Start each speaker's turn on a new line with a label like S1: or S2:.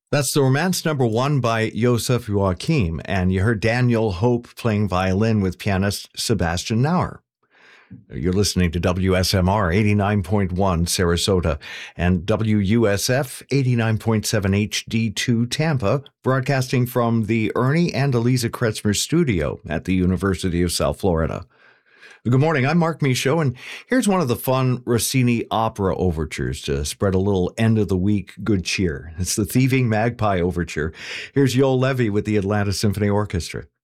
S1: That's the Romance Number 1 by Joseph Joachim, and you heard Daniel Hope playing violin with pianist Sebastian Nauer. You're listening to WSMR 89.1 Sarasota and WUSF 89.7 HD2 Tampa, broadcasting from the Ernie and Eliza Kretzmer studio at the University of South Florida. Good morning, I'm Mark Michaud, and here's one of the fun Rossini opera overtures to spread a little end-of-the-week good cheer. It's the Thieving Magpie Overture. Here's Yoel Levy with the Atlanta Symphony Orchestra.